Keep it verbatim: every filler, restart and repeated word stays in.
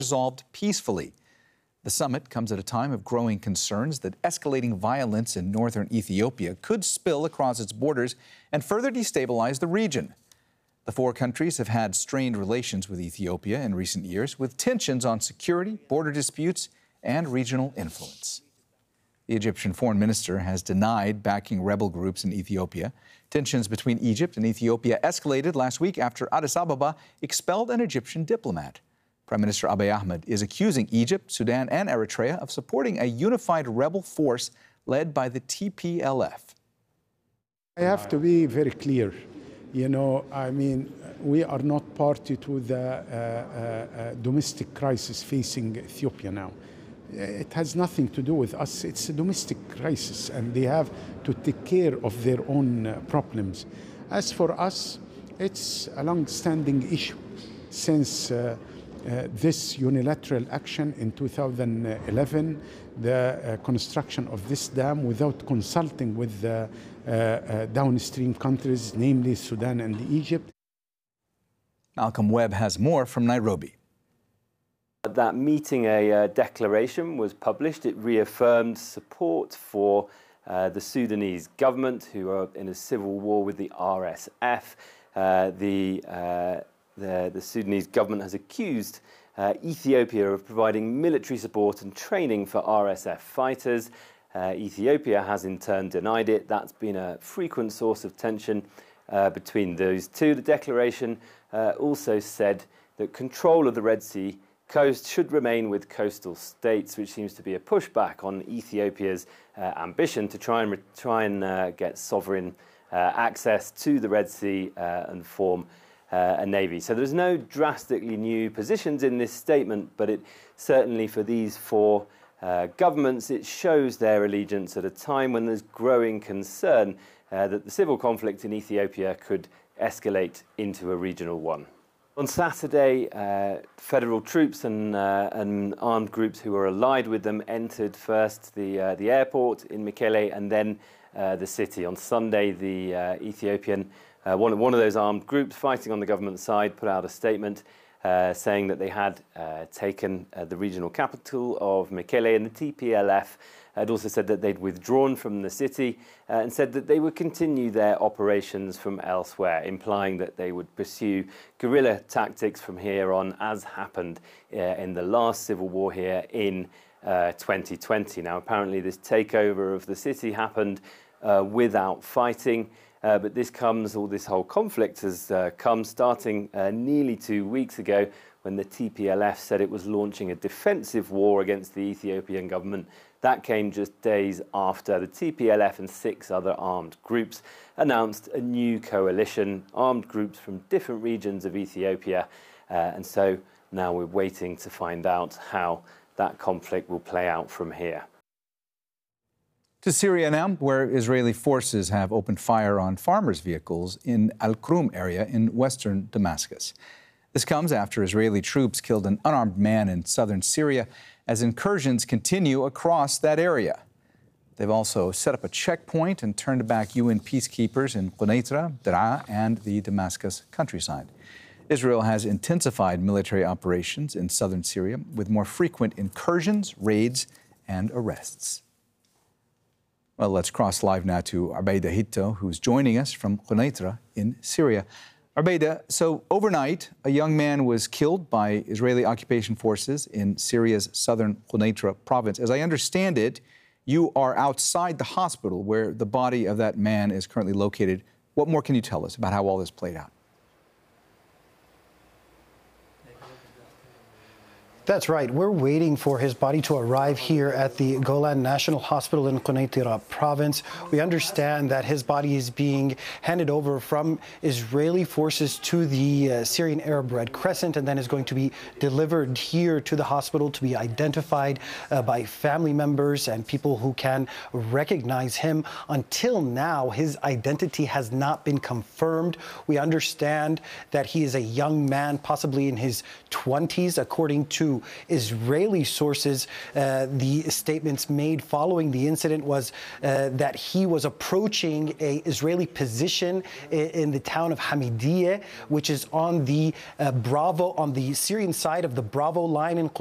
resolved peacefully. The summit comes at a time of growing concerns that escalating violence in northern Ethiopia could spill across its borders and further destabilize the region. The four countries have had strained relations with Ethiopia in recent years, with tensions on security, border disputes, and regional influence. The Egyptian foreign minister has denied backing rebel groups in Ethiopia. Tensions between Egypt and Ethiopia escalated last week after Addis Ababa expelled an Egyptian diplomat. Prime Minister Abiy Ahmed is accusing Egypt, Sudan, and Eritrea of supporting a unified rebel force led by the T P L F. I have to be very clear. You know, I mean, we are not party to the uh, uh, uh, domestic crisis facing Ethiopia now. It has nothing to do with us. It's a domestic crisis, and they have to take care of their own uh, problems. As for us, it's a long-standing issue since uh, uh, this unilateral action in two thousand eleven, the uh, construction of this dam without consulting with the uh, uh, downstream countries, namely Sudan and Egypt. Malcolm Webb has more from Nairobi. At that meeting, a uh, declaration was published. It reaffirmed support for uh, the Sudanese government, who are in a civil war with the R S F. Uh, the, uh, the, the Sudanese government has accused uh, Ethiopia of providing military support and training for R S F fighters. Uh, Ethiopia has in turn denied it. That's been a frequent source of tension uh, between those two. The declaration uh, also said that control of the Red Sea coast should remain with coastal states, which seems to be a pushback on Ethiopia's uh, ambition to try and try and uh, get sovereign uh, access to the Red Sea uh, and form uh, a navy. So there's no drastically new positions in this statement, but it certainly for these four uh, governments, it shows their allegiance at a time when there's growing concern uh, that the civil conflict in Ethiopia could escalate into a regional one. On Saturday, uh, federal troops and, uh, and armed groups who were allied with them entered first the, uh, the airport in Mekele and then uh, the city. On Sunday, the uh, Ethiopian, uh, one, one of those armed groups fighting on the government side put out a statement uh, saying that they had uh, taken uh, the regional capital of Mekele, and the T P L F had also said that they'd withdrawn from the city uh, and said that they would continue their operations from elsewhere, implying that they would pursue guerrilla tactics from here on, as happened uh, in the last civil war here in uh, twenty twenty. Now, apparently this takeover of the city happened uh, without fighting, uh, but this comes, all this whole conflict has uh, come starting uh, nearly two weeks ago when the T P L F said it was launching a defensive war against the Ethiopian government. That came just days after the T P L F and six other armed groups announced a new coalition, armed groups from different regions of Ethiopia. Uh, and so now we're waiting to find out how that conflict will play out from here. To Syria now, where Israeli forces have opened fire on farmers' vehicles in Al-Krum area in western Damascus. This comes after Israeli troops killed an unarmed man in southern Syria as incursions continue across that area. They've also set up a checkpoint and turned back U N peacekeepers in Quneitra, Daraa, and the Damascus countryside. Israel has intensified military operations in southern Syria with more frequent incursions, raids, and arrests. Well, let's cross live now to Arbeida Hitto, who's joining us from Quneitra in Syria. Arbeida, so overnight, a young man was killed by Israeli occupation forces in Syria's southern Quneitra province. As I understand it, you are outside the hospital where the body of that man is currently located. What more can you tell us about how all this played out? That's right. We're waiting for his body to arrive here at the Golan National Hospital in Quneitra province. We understand that his body is being handed over from Israeli forces to the uh, Syrian Arab Red Crescent and then is going to be delivered here to the hospital to be identified uh, by family members and people who can recognize him. Until now, his identity has not been confirmed. We understand that he is a young man, possibly in his twenties, according to to Israeli sources, uh, the statements made following the incident was uh, that he was approaching a Israeli position in, in the town of Hamidiyeh, which is on the uh, Bravo, on the Syrian side of the Bravo line in